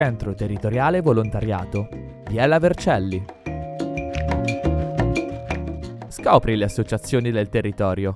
Centro Territoriale Volontariato, Biella Vercelli. Scopri le associazioni del territorio.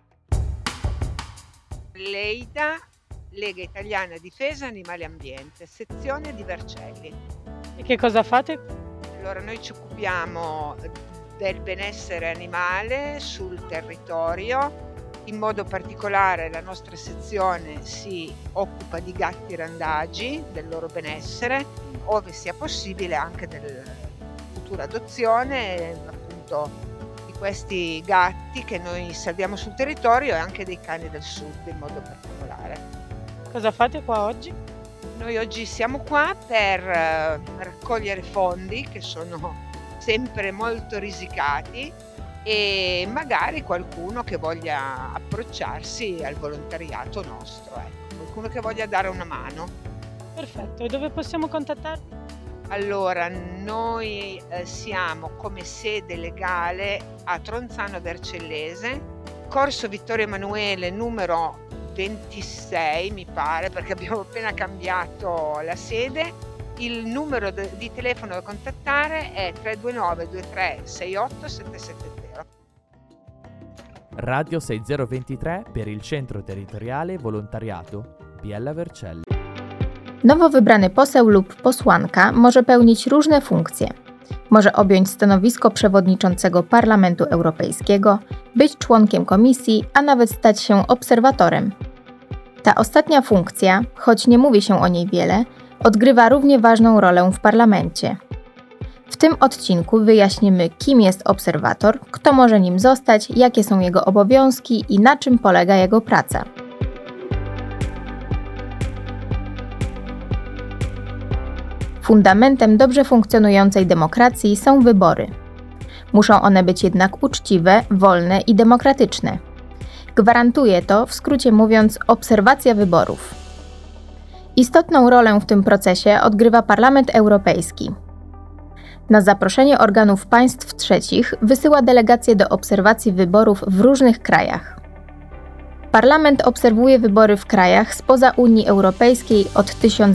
Leida, Lega Italiana Difesa Animali e Ambiente, sezione di Vercelli. E che cosa fate? Allora, noi ci occupiamo del benessere animale sul territorio. In modo particolare la nostra sezione si occupa di gatti randagi, del loro benessere, ove sia possibile anche della futura adozione, appunto, di questi gatti che noi salviamo sul territorio e anche dei cani del sud in modo particolare. Cosa fate qua oggi? Noi oggi siamo qua per raccogliere fondi che sono sempre molto risicati e magari qualcuno che voglia approcciarsi al volontariato nostro, qualcuno che voglia dare una mano. Perfetto, e dove possiamo contattarvi? Allora, noi siamo come sede legale a Tronzano Vercellese, Corso Vittorio Emanuele numero 26 mi pare, perché abbiamo appena cambiato la sede. Il numero di telefono da contattare è 329 23 68 770. Radio 6023 per il Centro Territoriale Volontariatu Biella Vercelli. Nowo wybrany poseł lub posłanka może pełnić różne funkcje. Może objąć stanowisko przewodniczącego Parlamentu Europejskiego, być członkiem komisji, a nawet stać się obserwatorem. Ta ostatnia funkcja, choć nie mówi się o niej wiele, odgrywa równie ważną rolę w parlamencie. W tym odcinku wyjaśnimy, kim jest obserwator, kto może nim zostać, jakie są jego obowiązki i na czym polega jego praca. Fundamentem dobrze funkcjonującej demokracji są wybory. Muszą one być jednak uczciwe, wolne i demokratyczne. Gwarantuje to, w skrócie mówiąc, obserwacja wyborów. Istotną rolę w tym procesie odgrywa Parlament Europejski. Na zaproszenie organów państw trzecich wysyła delegacje do obserwacji wyborów w różnych krajach. Parlament obserwuje wybory w krajach spoza Unii Europejskiej od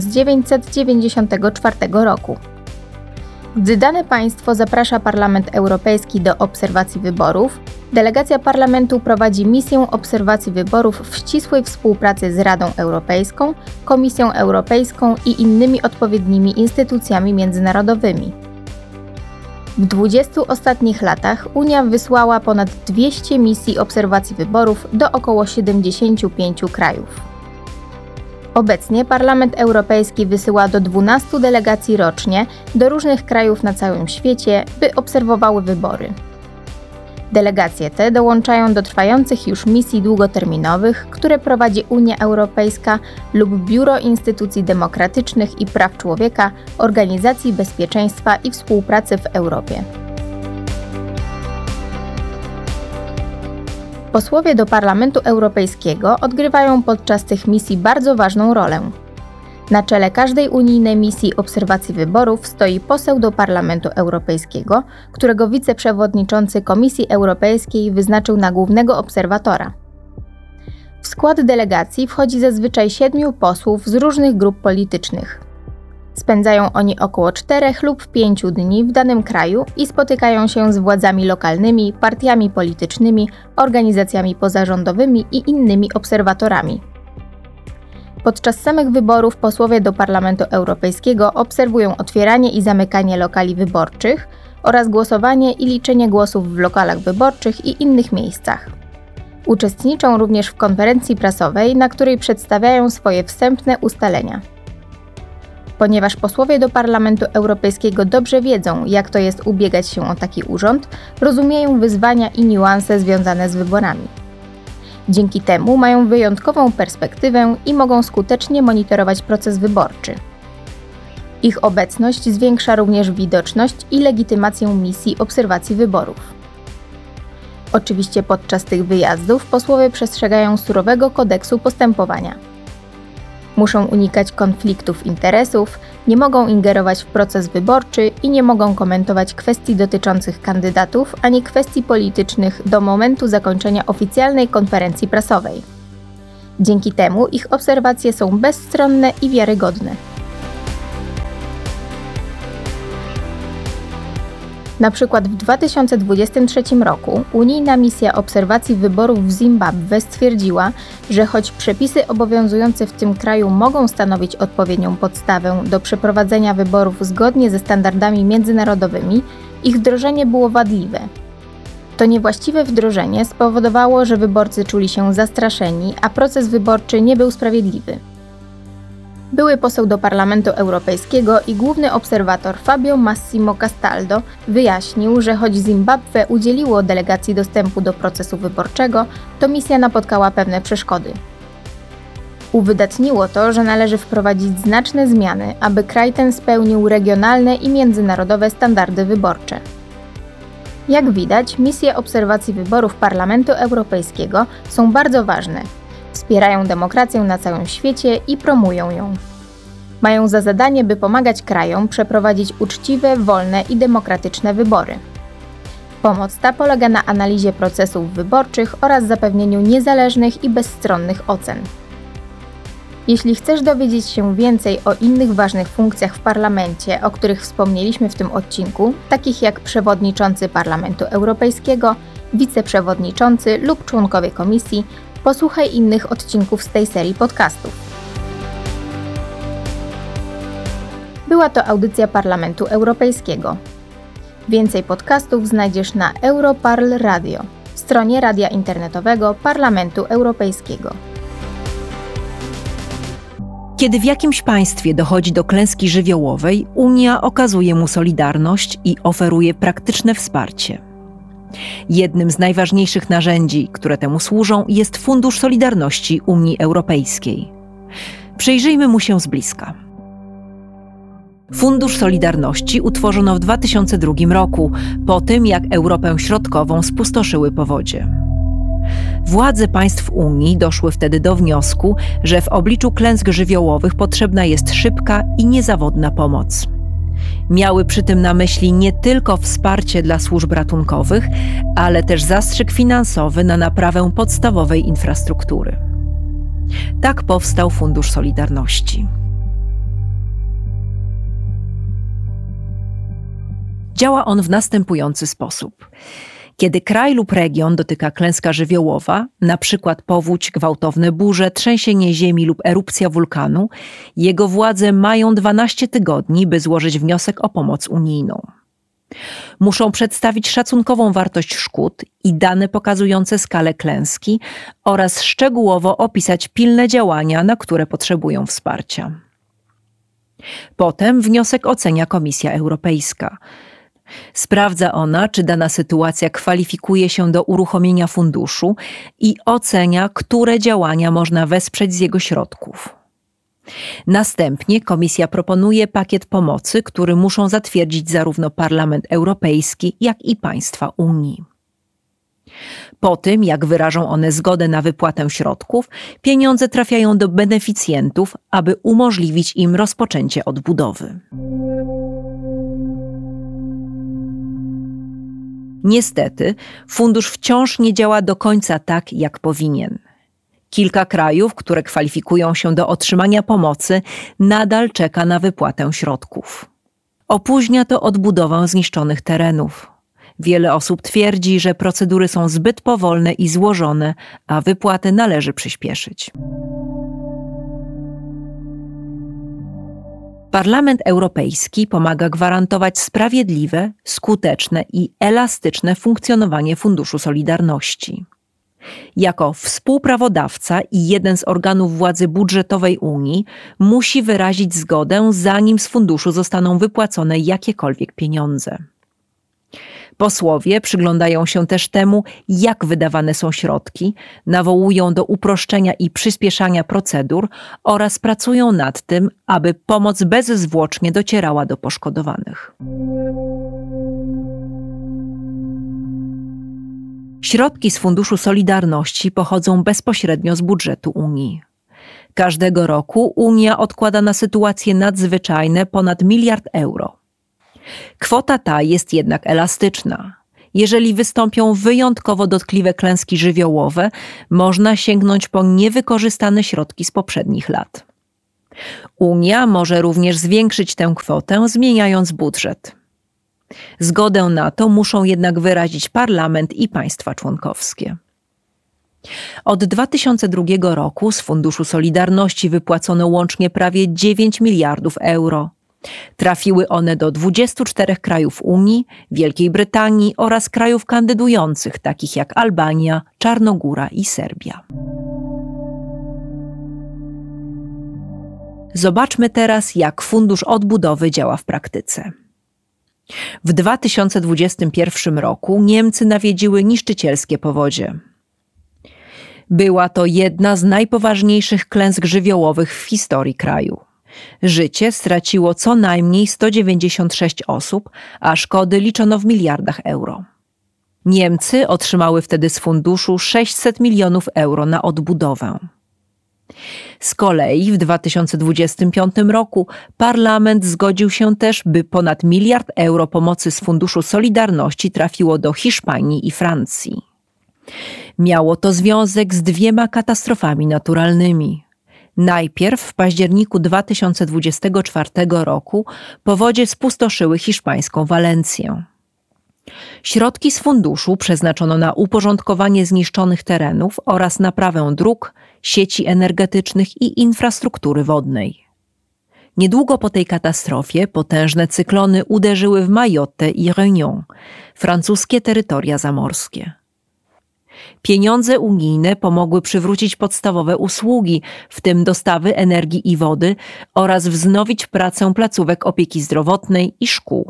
1994 roku. Gdy dane państwo zaprasza Parlament Europejski do obserwacji wyborów, delegacja Parlamentu prowadzi misję obserwacji wyborów w ścisłej współpracy z Radą Europejską, Komisją Europejską i innymi odpowiednimi instytucjami międzynarodowymi. W 20 ostatnich latach Unia wysłała ponad 200 misji obserwacji wyborów do około 75 krajów. Obecnie Parlament Europejski wysyła do 12 delegacji rocznie do różnych krajów na całym świecie, by obserwowały wybory. Delegacje te dołączają do trwających już misji długoterminowych, które prowadzi Unia Europejska lub Biuro Instytucji Demokratycznych i Praw Człowieka Organizacji Bezpieczeństwa i Współpracy w Europie. Posłowie do Parlamentu Europejskiego odgrywają podczas tych misji bardzo ważną rolę. Na czele każdej unijnej misji obserwacji wyborów stoi poseł do Parlamentu Europejskiego, którego wiceprzewodniczący Komisji Europejskiej wyznaczył na głównego obserwatora. W skład delegacji wchodzi zazwyczaj 7 posłów z różnych grup politycznych. Spędzają oni około 4 lub 5 dni w danym kraju i spotykają się z władzami lokalnymi, partiami politycznymi, organizacjami pozarządowymi i innymi obserwatorami. Podczas samych wyborów posłowie do Parlamentu Europejskiego obserwują otwieranie i zamykanie lokali wyborczych oraz głosowanie i liczenie głosów w lokalach wyborczych i innych miejscach. Uczestniczą również w konferencji prasowej, na której przedstawiają swoje wstępne ustalenia. Ponieważ posłowie do Parlamentu Europejskiego dobrze wiedzą, jak to jest ubiegać się o taki urząd, rozumieją wyzwania i niuanse związane z wyborami. Dzięki temu mają wyjątkową perspektywę i mogą skutecznie monitorować proces wyborczy. Ich obecność zwiększa również widoczność i legitymację misji obserwacji wyborów. Oczywiście podczas tych wyjazdów posłowie przestrzegają surowego kodeksu postępowania. Muszą unikać konfliktów interesów, nie mogą ingerować w proces wyborczy i nie mogą komentować kwestii dotyczących kandydatów ani kwestii politycznych do momentu zakończenia oficjalnej konferencji prasowej. Dzięki temu ich obserwacje są bezstronne i wiarygodne. Na przykład w 2023 roku unijna misja obserwacji wyborów w Zimbabwe stwierdziła, że choć przepisy obowiązujące w tym kraju mogą stanowić odpowiednią podstawę do przeprowadzenia wyborów zgodnie ze standardami międzynarodowymi, ich wdrożenie było wadliwe. To niewłaściwe wdrożenie spowodowało, że wyborcy czuli się zastraszeni, a proces wyborczy nie był sprawiedliwy. Były poseł do Parlamentu Europejskiego i główny obserwator Fabio Massimo Castaldo wyjaśnił, że choć Zimbabwe udzieliło delegacji dostępu do procesu wyborczego, to misja napotkała pewne przeszkody. Uwydatniło to, że należy wprowadzić znaczne zmiany, aby kraj ten spełnił regionalne i międzynarodowe standardy wyborcze. Jak widać, misje obserwacji wyborów Parlamentu Europejskiego są bardzo ważne. Wspierają demokrację na całym świecie i promują ją. Mają za zadanie, by pomagać krajom przeprowadzić uczciwe, wolne i demokratyczne wybory. Pomoc ta polega na analizie procesów wyborczych oraz zapewnieniu niezależnych i bezstronnych ocen. Jeśli chcesz dowiedzieć się więcej o innych ważnych funkcjach w parlamencie, o których wspomnieliśmy w tym odcinku, takich jak przewodniczący Parlamentu Europejskiego, wiceprzewodniczący lub członkowie komisji, posłuchaj innych odcinków z tej serii podcastów. Była to audycja Parlamentu Europejskiego. Więcej podcastów znajdziesz na Europarl Radio, stronie radia internetowego Parlamentu Europejskiego. Kiedy w jakimś państwie dochodzi do klęski żywiołowej, Unia okazuje mu solidarność i oferuje praktyczne wsparcie. Jednym z najważniejszych narzędzi, które temu służą, jest Fundusz Solidarności Unii Europejskiej. Przyjrzyjmy mu się z bliska. Fundusz Solidarności utworzono w 2002 roku, po tym jak Europę Środkową spustoszyły powodzie. Władze państw Unii doszły wtedy do wniosku, że w obliczu klęsk żywiołowych potrzebna jest szybka i niezawodna pomoc. Miały przy tym na myśli nie tylko wsparcie dla służb ratunkowych, ale też zastrzyk finansowy na naprawę podstawowej infrastruktury. Tak powstał Fundusz Solidarności. Działa on w następujący sposób. Kiedy kraj lub region dotyka klęska żywiołowa, np. powódź, gwałtowne burze, trzęsienie ziemi lub erupcja wulkanu, jego władze mają 12 tygodni, by złożyć wniosek o pomoc unijną. Muszą przedstawić szacunkową wartość szkód i dane pokazujące skalę klęski oraz szczegółowo opisać pilne działania, na które potrzebują wsparcia. Potem wniosek ocenia Komisja Europejska. Sprawdza ona, czy dana sytuacja kwalifikuje się do uruchomienia funduszu i ocenia, które działania można wesprzeć z jego środków. Następnie Komisja proponuje pakiet pomocy, który muszą zatwierdzić zarówno Parlament Europejski, jak i państwa Unii. Po tym, jak wyrażą one zgodę na wypłatę środków, pieniądze trafiają do beneficjentów, aby umożliwić im rozpoczęcie odbudowy. Niestety, fundusz wciąż nie działa do końca tak, jak powinien. Kilka krajów, które kwalifikują się do otrzymania pomocy, nadal czeka na wypłatę środków. Opóźnia to odbudowę zniszczonych terenów. Wiele osób twierdzi, że procedury są zbyt powolne i złożone, a wypłaty należy przyspieszyć. Parlament Europejski pomaga gwarantować sprawiedliwe, skuteczne i elastyczne funkcjonowanie Funduszu Solidarności. Jako współprawodawca i jeden z organów władzy budżetowej Unii musi wyrazić zgodę, zanim z funduszu zostaną wypłacone jakiekolwiek pieniądze. Posłowie przyglądają się też temu, jak wydawane są środki, nawołują do uproszczenia i przyspieszania procedur oraz pracują nad tym, aby pomoc bezzwłocznie docierała do poszkodowanych. Środki z Funduszu Solidarności pochodzą bezpośrednio z budżetu Unii. Każdego roku Unia odkłada na sytuacje nadzwyczajne ponad 1 miliard euro. Kwota ta jest jednak elastyczna. Jeżeli wystąpią wyjątkowo dotkliwe klęski żywiołowe, można sięgnąć po niewykorzystane środki z poprzednich lat. Unia może również zwiększyć tę kwotę, zmieniając budżet. Zgodę na to muszą jednak wyrazić parlament i państwa członkowskie. Od 2002 roku z Funduszu Solidarności wypłacono łącznie prawie 9 miliardów euro. Trafiły one do 24 krajów Unii, Wielkiej Brytanii oraz krajów kandydujących, takich jak Albania, Czarnogóra i Serbia. Zobaczmy teraz, jak Fundusz Odbudowy działa w praktyce. W 2021 roku Niemcy nawiedziły niszczycielskie powodzie. Była to jedna z najpoważniejszych klęsk żywiołowych w historii kraju. Życie straciło co najmniej 196 osób, a szkody liczono w miliardach euro. Niemcy otrzymały wtedy z funduszu 600 milionów euro na odbudowę. Z kolei w 2025 roku parlament zgodził się też, by ponad miliard euro pomocy z Funduszu Solidarności trafiło do Hiszpanii i Francji. Miało to związek z 2 katastrofami naturalnymi. Najpierw w październiku 2024 roku powodzie spustoszyły hiszpańską Walencję. Środki z funduszu przeznaczono na uporządkowanie zniszczonych terenów oraz naprawę dróg, sieci energetycznych i infrastruktury wodnej. Niedługo po tej katastrofie potężne cyklony uderzyły w Mayotte i Réunion, francuskie terytoria zamorskie. Pieniądze unijne pomogły przywrócić podstawowe usługi, w tym dostawy energii i wody, oraz wznowić pracę placówek opieki zdrowotnej i szkół.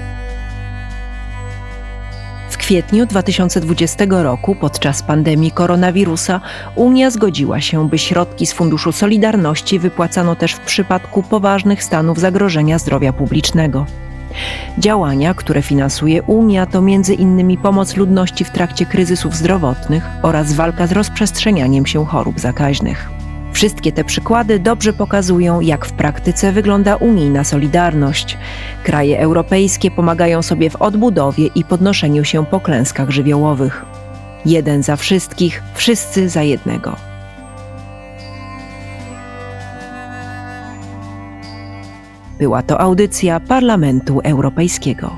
W kwietniu 2020 roku, podczas pandemii koronawirusa, Unia zgodziła się, by środki z Funduszu Solidarności wypłacano też w przypadku poważnych stanów zagrożenia zdrowia publicznego. Działania, które finansuje Unia, to m.in. pomoc ludności w trakcie kryzysów zdrowotnych oraz walka z rozprzestrzenianiem się chorób zakaźnych. Wszystkie te przykłady dobrze pokazują, jak w praktyce wygląda unijna solidarność. Kraje europejskie pomagają sobie w odbudowie i podnoszeniu się po klęskach żywiołowych. Jeden za wszystkich, wszyscy za jednego. Była to audycja Parlamentu Europejskiego.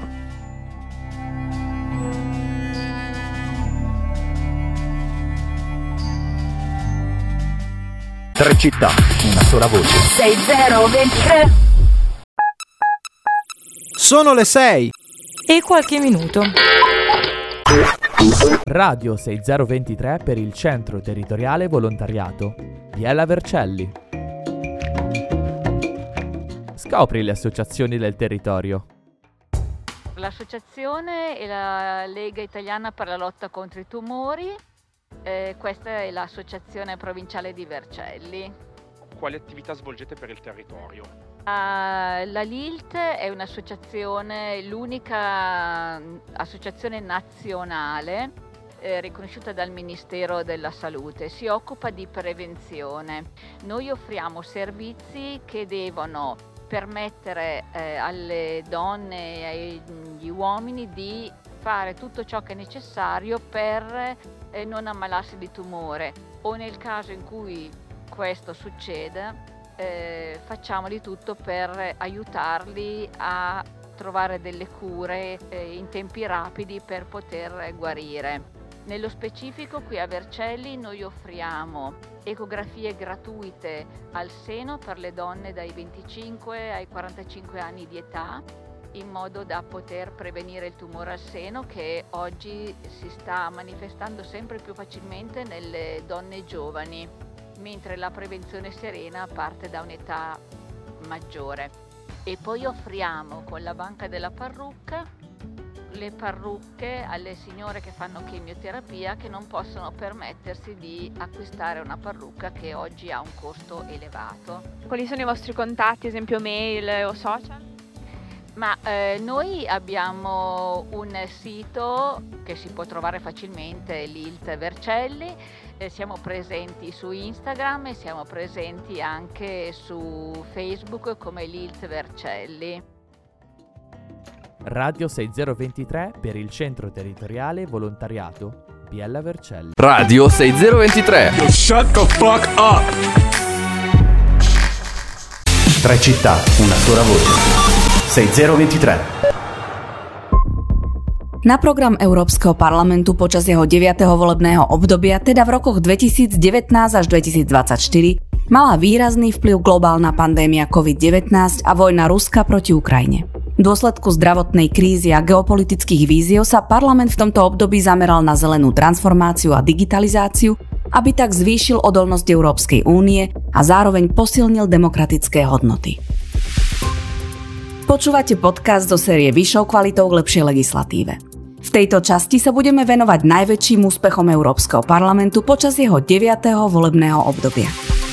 Tre città, una sola voce. 6023. Sono le 6. E qualche minuto. Radio 6023 per il Centro Territoriale Volontariato. Biella Vercelli. Scopri le associazioni del territorio. L'associazione è la Lega Italiana per la lotta contro i tumori. Questa è l'associazione provinciale di Vercelli. Quali attività svolgete per il territorio? La LILT è un'associazione, l'unica associazione nazionale riconosciuta dal Ministero della Salute. Si occupa di prevenzione. Noi offriamo servizi che devono permettere alle donne e agli uomini di fare tutto ciò che è necessario per non ammalarsi di tumore, o nel caso in cui questo succeda facciamo di tutto per aiutarli a trovare delle cure in tempi rapidi per poter guarire. Nello specifico qui a Vercelli noi offriamo ecografie gratuite al seno per le donne dai 25 ai 45 anni di età, in modo da poter prevenire il tumore al seno che oggi si sta manifestando sempre più facilmente nelle donne giovani, mentre la prevenzione serena parte da un'età maggiore. E poi offriamo con la banca della parrucca le parrucche alle signore che fanno chemioterapia, che non possono permettersi di acquistare una parrucca che oggi ha un costo elevato. Quali sono i vostri contatti, esempio mail o social? Ma noi abbiamo un sito che si può trovare facilmente, LILT Vercelli, siamo presenti su Instagram e siamo presenti anche su Facebook come LILT Vercelli. Radio 6023 per il Centro Territoriale Volontariato Biella Vercelli. Radio 6023. Shut the fuck up. Tre città, una sola voce. 6023. Na program Európskeho parlamentu počas jeho 9. volebného obdobia, teda v rokoch 2019 až 2024, mala výrazný vplyv globálna pandémia COVID-19 a vojna Ruska proti Ukrajine. V dôsledku zdravotnej krízy a geopolitických víziev sa parlament v tomto období zameral na zelenú transformáciu a digitalizáciu, aby tak zvýšil odolnosť Európskej únie a zároveň posilnil demokratické hodnoty. Počúvate podcast zo série Vyššou kvalitou k lepšej legislatíve. V tejto časti sa budeme venovať najväčším úspechom Európskeho parlamentu počas jeho 9. volebného obdobia.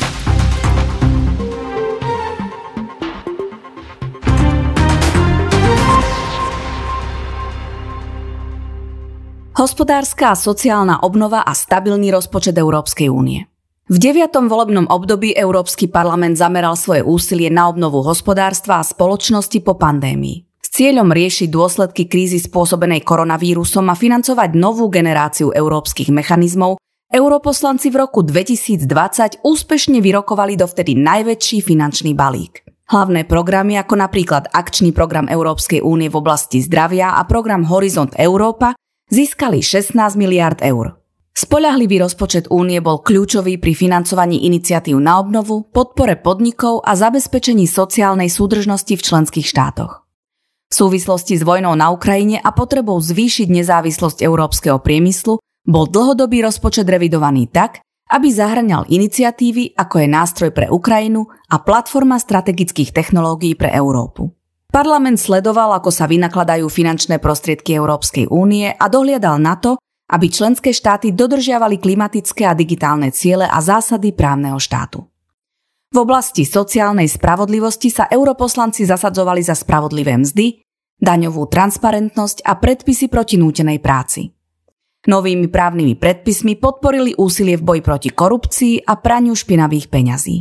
Hospodárska a sociálna obnova a stabilný rozpočet Európskej únie. V 9. volebnom období Európsky parlament zameral svoje úsilie na obnovu hospodárstva a spoločnosti po pandémii. S cieľom riešiť dôsledky krízy spôsobenej koronavírusom a financovať novú generáciu európskych mechanizmov, europoslanci v roku 2020 úspešne vyrokovali dovtedy najväčší finančný balík. Hlavné programy ako napríklad Akčný program Európskej únie v oblasti zdravia a program Horizont Európa získali 16 miliárd eur. Spoľahlivý rozpočet únie bol kľúčový pri financovaní iniciatív na obnovu, podpore podnikov a zabezpečení sociálnej súdržnosti v členských štátoch. V súvislosti s vojnou na Ukrajine a potrebou zvýšiť nezávislosť európskeho priemyslu bol dlhodobý rozpočet revidovaný tak, aby zahŕňal iniciatívy ako je nástroj pre Ukrajinu a platforma strategických technológií pre Európu. Parlament sledoval, ako sa vynakladajú finančné prostriedky Európskej únie a dohliadal na to, aby členské štáty dodržiavali klimatické a digitálne ciele a zásady právneho štátu. V oblasti sociálnej spravodlivosti sa europoslanci zasadzovali za spravodlivé mzdy, daňovú transparentnosť a predpisy proti nútenej práci. Novými právnymi predpismi podporili úsilie v boji proti korupcii a praniu špinavých peňazí.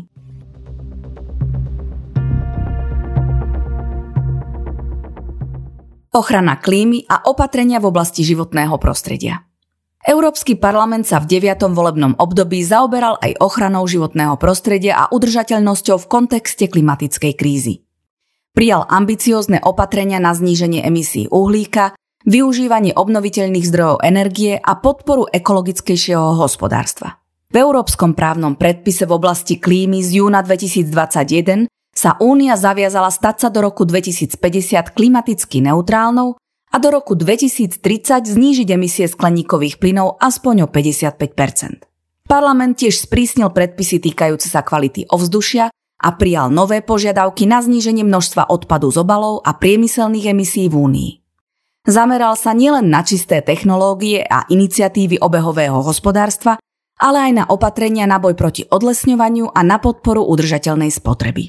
Ochrana klímy a opatrenia v oblasti životného prostredia. Európsky parlament sa v 9. volebnom období zaoberal aj ochranou životného prostredia a udržateľnosťou v kontexte klimatickej krízy. Prijal ambiciózne opatrenia na zníženie emisí uhlíka, využívanie obnoviteľných zdrojov energie a podporu ekologickejšieho hospodárstva. V európskom právnom predpise v oblasti klímy z júna 2021 sa Únia zaviazala stať sa do roku 2050 klimaticky neutrálnou a do roku 2030 znížiť emisie skleníkových plynov aspoň o 55%. Parlament tiež sprísnil predpisy týkajúce sa kvality ovzdušia a prijal nové požiadavky na zníženie množstva odpadu z obalov a priemyselných emisí v Únii. Zameral sa nielen na čisté technológie a iniciatívy obehového hospodárstva, ale aj na opatrenia na boj proti odlesňovaniu a na podporu udržateľnej spotreby.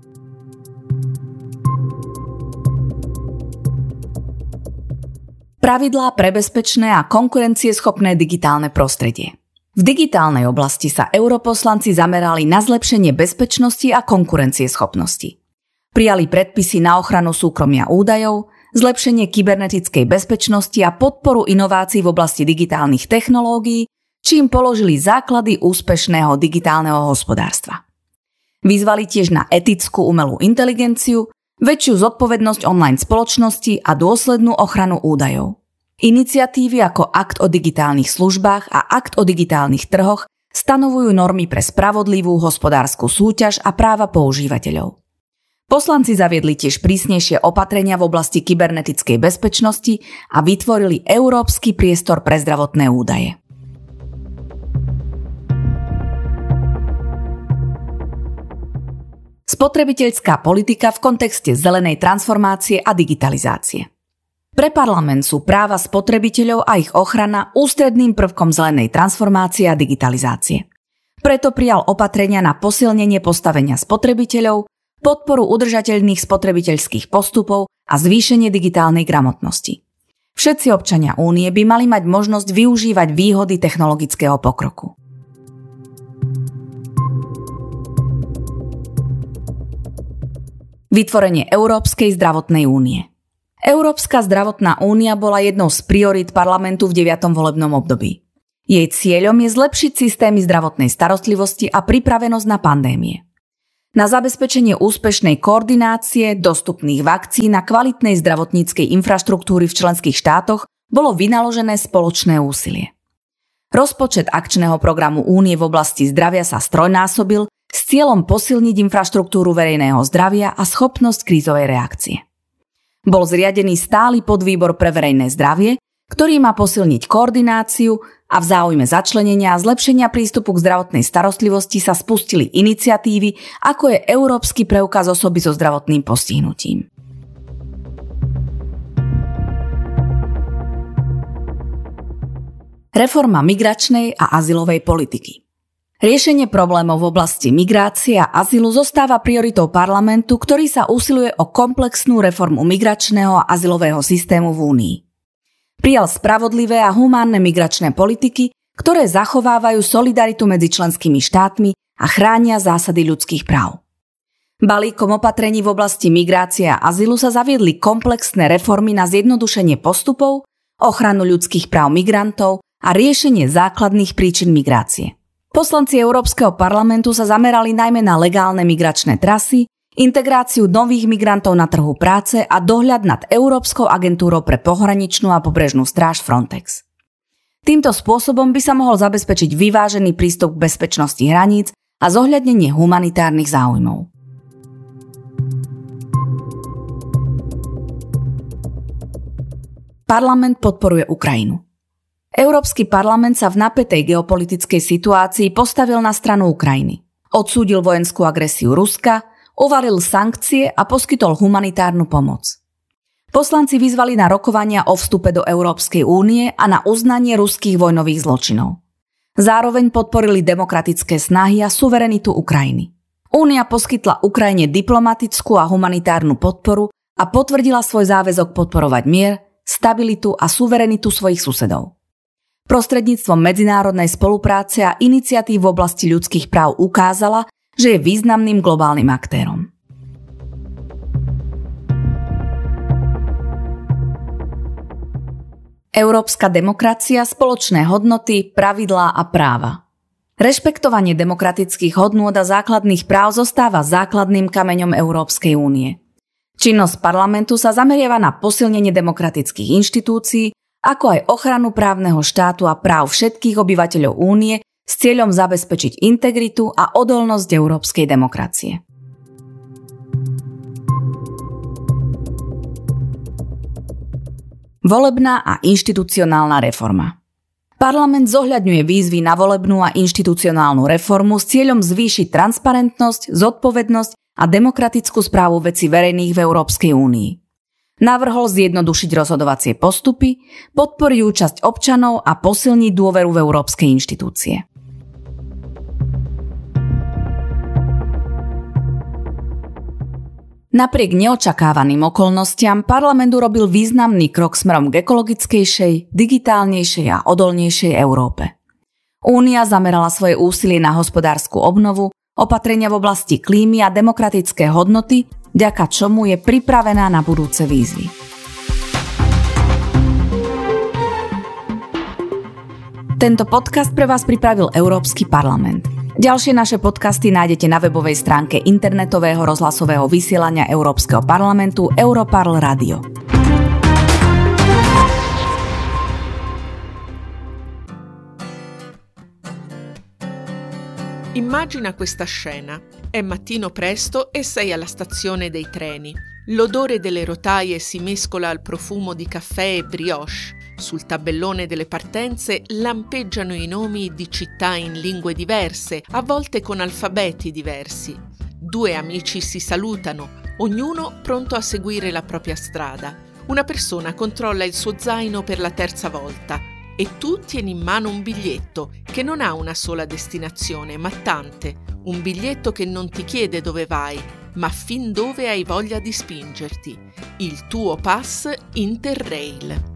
Pravidlá pre bezpečné a konkurencieschopné digitálne prostredie. V digitálnej oblasti sa europoslanci zamerali na zlepšenie bezpečnosti a konkurencieschopnosti. Prijali predpisy na ochranu súkromia údajov, zlepšenie kybernetickej bezpečnosti a podporu inovácií v oblasti digitálnych technológií, čím položili základy úspešného digitálneho hospodárstva. Vyzvali tiež na etickú umelú inteligenciu, väčšiu zodpovednosť online spoločnosti a dôslednú ochranu údajov. Iniciatívy ako Akt o digitálnych službách a Akt o digitálnych trhoch stanovujú normy pre spravodlivú hospodársku súťaž a práva používateľov. Poslanci zaviedli tiež prísnejšie opatrenia v oblasti kybernetickej bezpečnosti a vytvorili európsky priestor pre zdravotné údaje. Spotrebiteľská politika v kontexte zelenej transformácie a digitalizácie. Pre parlament sú práva spotrebiteľov a ich ochrana ústredným prvkom zelenej transformácie a digitalizácie. Preto prijal opatrenia na posilnenie postavenia spotrebiteľov, podporu udržateľných spotrebiteľských postupov a zvýšenie digitálnej gramotnosti. Všetci občania Únie by mali mať možnosť využívať výhody technologického pokroku. Vytvorenie Európskej zdravotnej únie. Európska zdravotná únia bola jednou z priorít parlamentu v 9. volebnom období. Jej cieľom je zlepšiť systémy zdravotnej starostlivosti a pripravenosť na pandémie. Na zabezpečenie úspešnej koordinácie, dostupných vakcín a kvalitnej zdravotníckej infraštruktúry v členských štátoch bolo vynaložené spoločné úsilie. Rozpočet akčného programu Únie v oblasti zdravia sa strojnásobil s cieľom posilniť infraštruktúru verejného zdravia a schopnosť krízovej reakcie. Bol zriadený stály podvýbor pre verejné zdravie, ktorý má posilniť koordináciu a v záujme začlenenia a zlepšenia prístupu k zdravotnej starostlivosti sa spustili iniciatívy, ako je Európsky preukaz osoby so zdravotným postihnutím. Reforma migračnej a azylovej politiky. Riešenie problémov v oblasti migrácie a azylu zostáva prioritou parlamentu, ktorý sa usiluje o komplexnú reformu migračného a azylového systému v Únii. Prijal spravodlivé a humánne migračné politiky, ktoré zachovávajú solidaritu medzi členskými štátmi a chránia zásady ľudských práv. Balíkom opatrení v oblasti migrácie a azylu sa zaviedli komplexné reformy na zjednodušenie postupov, ochranu ľudských práv migrantov a riešenie základných príčin migrácie. Poslanci Európskeho parlamentu sa zamerali najmä na legálne migračné trasy, integráciu nových migrantov na trhu práce a dohľad nad Európskou agentúrou pre pohraničnú a pobrežnú stráž Frontex. Týmto spôsobom by sa mohol zabezpečiť vyvážený prístup k bezpečnosti hraníc a zohľadnenie humanitárnych záujmov. Parlament podporuje Ukrajinu. Európsky parlament sa v napätej geopolitickej situácii postavil na stranu Ukrajiny. Odsúdil vojenskú agresiu Ruska, uvalil sankcie a poskytol humanitárnu pomoc. Poslanci vyzvali na rokovania o vstupe do Európskej únie a na uznanie ruských vojnových zločinov. Zároveň podporili demokratické snahy a suverenitu Ukrajiny. Únia poskytla Ukrajine diplomatickú a humanitárnu podporu a potvrdila svoj záväzok podporovať mier, stabilitu a suverenitu svojich susedov. Prostredníctvom medzinárodnej spolupráce a iniciatív v oblasti ľudských práv ukázala, že je významným globálnym aktérom. Európska demokracia, spoločné hodnoty, pravidlá a práva. Rešpektovanie demokratických hodnôt a základných práv zostáva základným kameňom Európskej únie. Činnosť parlamentu sa zameriava na posilnenie demokratických inštitúcií, ako aj ochranu právneho štátu a práv všetkých obyvateľov únie s cieľom zabezpečiť integritu a odolnosť európskej demokracie. Volebná a inštitucionálna reforma. Parlament zohľadňuje výzvy na volebnú a inštitucionálnu reformu s cieľom zvýšiť transparentnosť, zodpovednosť a demokratickú správu vecí verejných v Európskej únii. Navrhol zjednodušiť rozhodovacie postupy, podporiť účasť občanov a posilniť dôveru v európske inštitúcie. Napriek neočakávaným okolnostiam parlament urobil významný krok smerom k ekologickejšej, digitálnejšej a odolnejšej Európe. Únia zamerala svoje úsilie na hospodársku obnovu, opatrenia v oblasti klímy a demokratické hodnoty, vďaka čomu je pripravená na budúce výzvy. Tento podcast pre vás pripravil Európsky parlament. Ďalšie naše podcasty nájdete na webovej stránke internetového rozhlasového vysielania Európskeho parlamentu Europarl Radio. Immagina questa scena. È mattino presto e sei alla stazione dei treni. L'odore delle rotaie si mescola al profumo di caffè e brioche. Sul tabellone delle partenze lampeggiano i nomi di città in lingue diverse, a volte con alfabeti diversi. Due amici si salutano, ognuno pronto a seguire la propria strada. Una persona controlla il suo zaino per la terza volta e tu tieni in mano un biglietto che non ha una sola destinazione, ma tante. Un biglietto che non ti chiede dove vai, ma fin dove hai voglia di spingerti. Il tuo pass Interrail.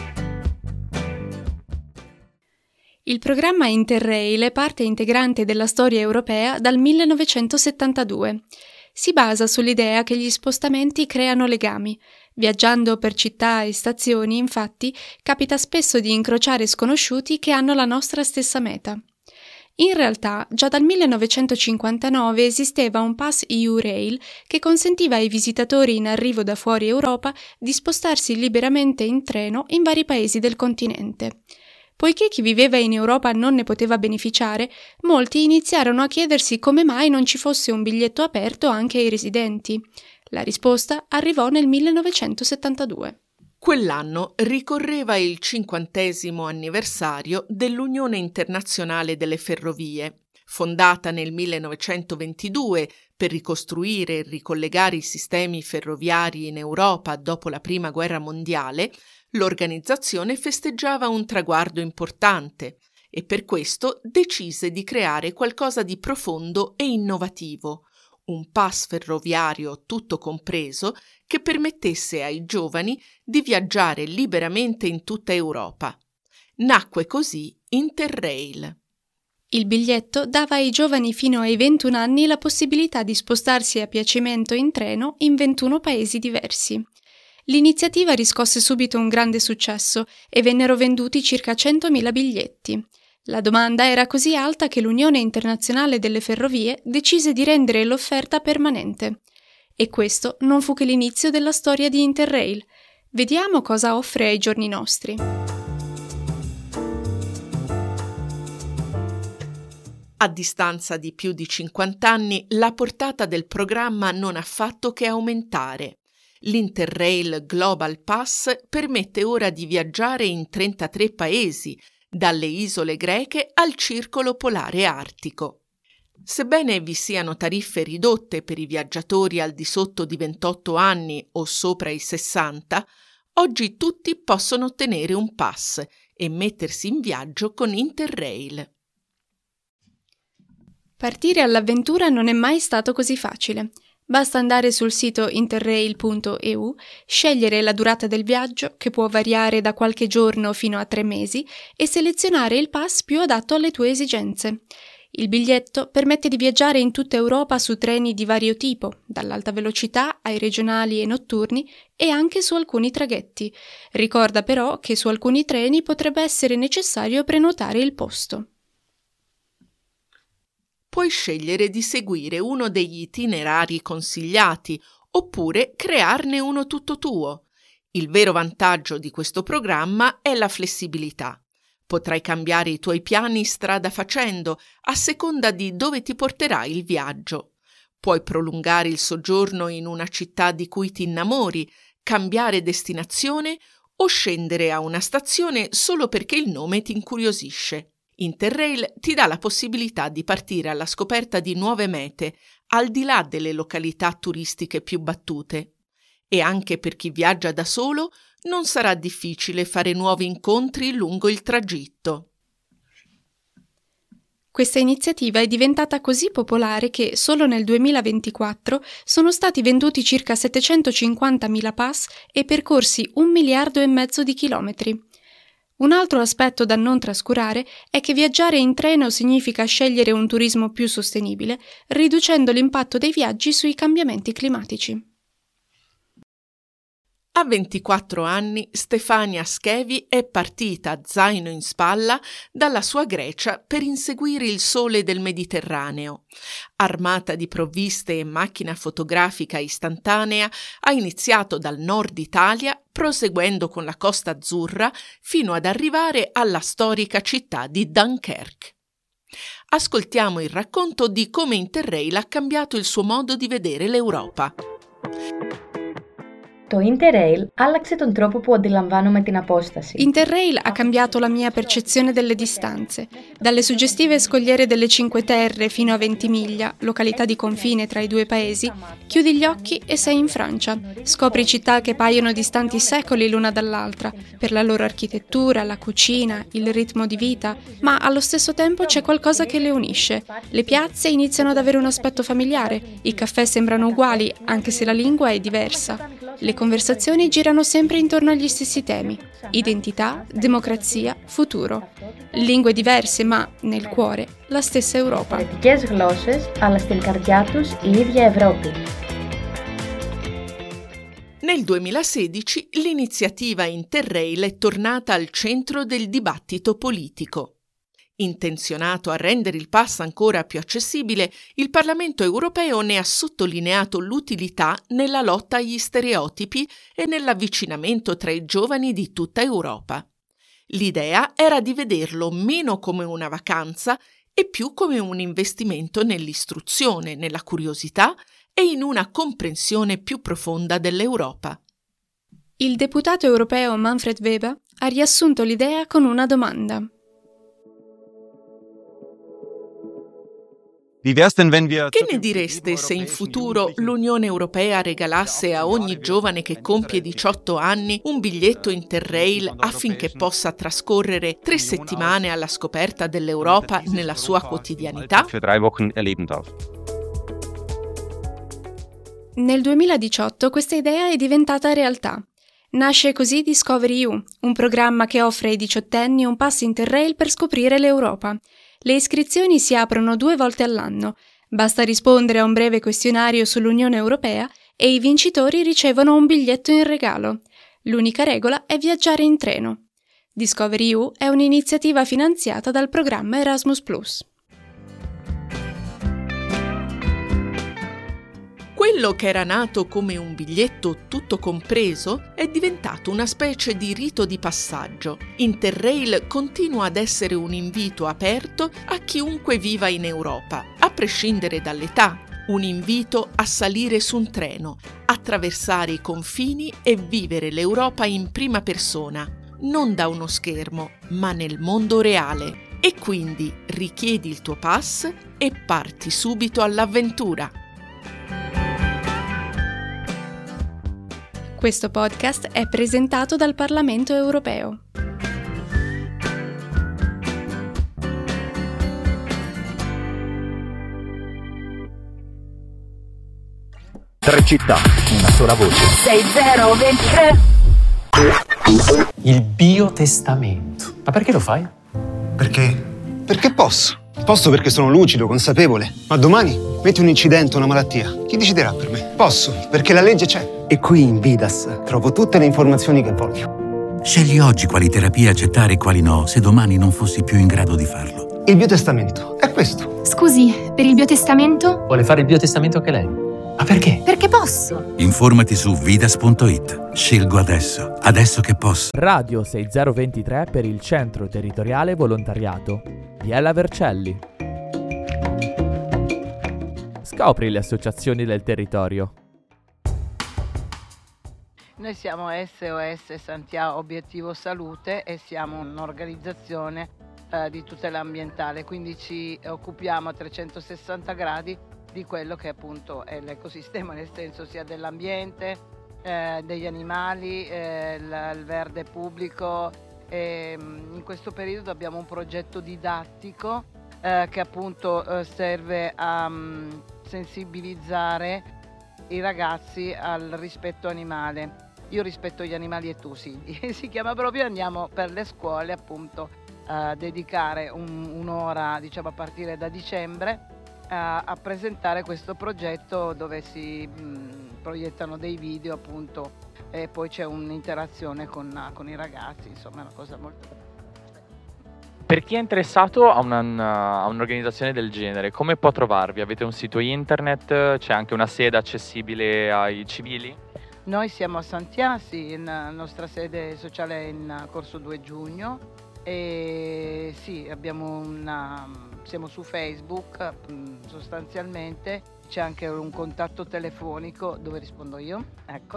Il programma Interrail è parte integrante della storia europea dal 1972. Si basa sull'idea che gli spostamenti creano legami. Viaggiando per città e stazioni, infatti, capita spesso di incrociare sconosciuti che hanno la nostra stessa meta. In realtà, già dal 1959 esisteva un pass EU-Rail che consentiva ai visitatori in arrivo da fuori Europa di spostarsi liberamente in treno in vari paesi del continente. Poiché chi viveva in Europa non ne poteva beneficiare, molti iniziarono a chiedersi come mai non ci fosse un biglietto aperto anche ai residenti. La risposta arrivò nel 1972. Quell'anno ricorreva il 50° anniversario dell'Unione Internazionale delle Ferrovie. Fondata nel 1922 per ricostruire e ricollegare i sistemi ferroviari in Europa dopo la Prima Guerra Mondiale, l'organizzazione festeggiava un traguardo importante e per questo decise di creare qualcosa di profondo e innovativo, un pass ferroviario tutto compreso che permettesse ai giovani di viaggiare liberamente in tutta Europa. Nacque così Interrail. Il biglietto dava ai giovani fino ai 21 anni la possibilità di spostarsi a piacimento in treno in 21 paesi diversi. L'iniziativa riscosse subito un grande successo e vennero venduti circa 100.000 biglietti. La domanda era così alta che l'Unione Internazionale delle Ferrovie decise di rendere l'offerta permanente. E questo non fu che l'inizio della storia di Interrail. Vediamo cosa offre ai giorni nostri. A distanza di più di 50 anni, la portata del programma non ha fatto che aumentare. L'Interrail Global Pass permette ora di viaggiare in 33 paesi, dalle isole greche al circolo polare artico. Sebbene vi siano tariffe ridotte per i viaggiatori al di sotto di 28 anni o sopra i 60, oggi tutti possono ottenere un pass e mettersi in viaggio con Interrail. Partire all'avventura non è mai stato così facile. Basta andare sul sito interrail.eu, scegliere la durata del viaggio, che può variare da qualche giorno fino a 3 mesi, e selezionare il pass più adatto alle tue esigenze. Il biglietto permette di viaggiare in tutta Europa su treni di vario tipo, dall'alta velocità ai regionali e notturni, e anche su alcuni traghetti. Ricorda però che su alcuni treni potrebbe essere necessario prenotare il posto. Puoi scegliere di seguire uno degli itinerari consigliati oppure crearne uno tutto tuo. Il vero vantaggio di questo programma è la flessibilità. Potrai cambiare i tuoi piani strada facendo, a seconda di dove ti porterà il viaggio. Puoi prolungare il soggiorno in una città di cui ti innamori, cambiare destinazione o scendere a una stazione solo perché il nome ti incuriosisce. Interrail ti dà la possibilità di partire alla scoperta di nuove mete, al di là delle località turistiche più battute. E anche per chi viaggia da solo non sarà difficile fare nuovi incontri lungo il tragitto. Questa iniziativa è diventata così popolare che solo nel 2024 sono stati venduti circa 750.000 pass e percorsi 1,5 miliardi di chilometri. Un altro aspetto da non trascurare è che viaggiare in treno significa scegliere un turismo più sostenibile, riducendo l'impatto dei viaggi sui cambiamenti climatici. A 24 anni Stefania Schevi è partita, zaino in spalla, dalla sua Grecia per inseguire il sole del Mediterraneo. Armata di provviste e macchina fotografica istantanea, ha iniziato dal nord Italia, proseguendo con la Costa Azzurra fino ad arrivare alla storica città di Dunkerque. Ascoltiamo il racconto di come Interrail ha cambiato il suo modo di vedere l'Europa. Το Interrail άλλαξε τον τρόπο που αντιλαμβάνομαι την απόσταση. Interrail ha cambiato la mia percezione delle distanze. Dalle suggestive scogliere delle Cinque Terre fino a Ventimiglia, località di confine tra i due paesi, chiudi gli occhi e sei in Francia. Scopri città che paiono distanti secoli l'una dall'altra, per la loro architettura, la cucina, il ritmo di vita, ma allo stesso tempo c'è qualcosa che le unisce. Le piazze iniziano ad avere un aspetto familiare, i caffè sembrano uguali, anche se la lingua è diversa. Le conversazioni girano sempre intorno agli stessi temi: identità, democrazia, futuro. Lingue diverse, ma nel cuore la stessa Europa. Διαφορετικές γλώσσες, αλλά στην καρδιά τους η ίδια Ευρώπη. Nel 2016 l'iniziativa Interrail è tornata al centro del dibattito politico. Intenzionato a rendere il pass ancora più accessibile, il Parlamento europeo ne ha sottolineato l'utilità nella lotta agli stereotipi e nell'avvicinamento tra i giovani di tutta Europa. L'idea era di vederlo meno come una vacanza e più come un investimento nell'istruzione, nella curiosità e in una comprensione più profonda dell'Europa. Il deputato europeo Manfred Weber ha riassunto l'idea con una domanda. Che ne direste se in futuro l'Unione Europea regalasse a ogni giovane che compie 18 anni un biglietto Interrail affinché possa trascorrere 3 settimane alla scoperta dell'Europa nella sua quotidianità? Nel 2018 questa idea è diventata realtà. Nasce così Discovery EU, un programma che offre ai diciottenni un pass Interrail per scoprire l'Europa. Le iscrizioni si aprono 2 volte all'anno. Basta rispondere a un breve questionario sull'Unione Europea e i vincitori ricevono un biglietto in regalo. L'unica regola è viaggiare in treno. Discovery EU è un'iniziativa finanziata dal programma Erasmus+. Quello che era nato come un biglietto tutto compreso è diventato una specie di rito di passaggio. Interrail continua ad essere un invito aperto a chiunque viva in Europa, a prescindere dall'età. Un invito a salire su un treno, attraversare i confini e vivere l'Europa in prima persona, non da uno schermo, ma nel mondo reale. E quindi richiedi il tuo pass e parti subito all'avventura. Questo podcast è presentato dal Parlamento europeo. Tre città, una sola voce. 6023. Il biotestamento. Ma perché lo fai? Perché posso. Posso perché sono lucido, consapevole. Ma domani metti un incidente, una malattia. Chi deciderà per me? Posso, perché la legge c'è. E qui in Vidas trovo tutte le informazioni che voglio. Scegli oggi quali terapie accettare e quali no, se domani non fossi più in grado di farlo. Il biotestamento è questo. Scusi, per il biotestamento? Vuole fare il biotestamento anche lei? Ma perché? Perché posso. Informati su vidas.it. Scelgo adesso che posso. Radio 6023 per il Centro Territoriale Volontariato Biella Vercelli. Scopri le associazioni del territorio. Noi siamo SOS Santiago Obiettivo Salute e siamo un'organizzazione di tutela ambientale, quindi ci occupiamo a 360 gradi di quello che appunto è l'ecosistema, nel senso sia dell'ambiente, degli animali, il verde pubblico. In questo periodo abbiamo un progetto didattico che appunto serve a sensibilizzare i ragazzi al rispetto animale. Io rispetto gli animali e tu sì. Si chiama proprio, andiamo per le scuole appunto a dedicare un'ora, diciamo a partire da dicembre, a presentare questo progetto dove si proiettano dei video appunto e poi c'è un'interazione con i ragazzi, insomma è una cosa molto bella. Per chi è interessato a un'organizzazione del genere, come può trovarvi? Avete un sito internet? C'è anche una sede accessibile ai civili? Noi siamo a Santiasi, la nostra sede sociale è in Corso 2 Giugno e sì, siamo su Facebook sostanzialmente, c'è anche un contatto telefonico dove rispondo io, ecco.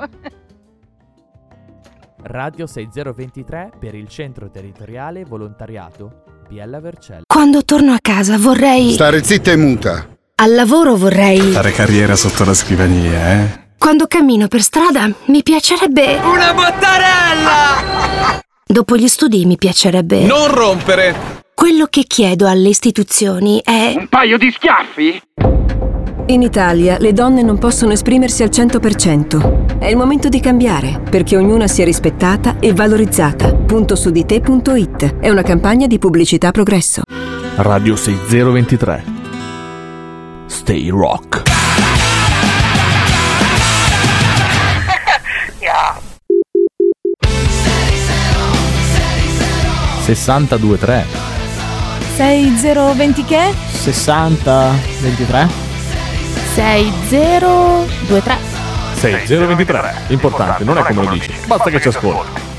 Radio 6023 per il Centro Territoriale Volontariato Biella Vercelli. Quando torno a casa vorrei... Stare zitta e muta. Al lavoro vorrei... Fare carriera sotto la scrivania, eh? Quando cammino per strada mi piacerebbe... Una bottarella! Dopo gli studi mi piacerebbe... Non rompere! Quello che chiedo alle istituzioni è... Un paio di schiaffi? In Italia le donne non possono esprimersi al 100%. È il momento di cambiare, perché ognuna sia rispettata e valorizzata. Puntosudite.it è una campagna di pubblicità Progresso. Radio 6023. Stay Rock. Yeah. 623 6020 che? 6023 6023. 6023. Importante, non è come lo dici, basta che ci ascolti.